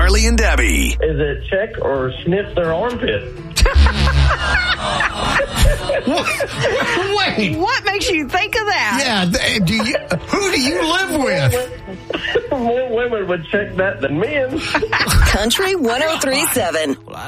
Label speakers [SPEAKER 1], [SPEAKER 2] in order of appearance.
[SPEAKER 1] Carly and Debbie.
[SPEAKER 2] Is it check or sniff their armpit?
[SPEAKER 3] Wait.
[SPEAKER 4] What makes you think of that?
[SPEAKER 3] Yeah. Who do you live with?
[SPEAKER 2] More women would check that than men.
[SPEAKER 5] Country 103.7.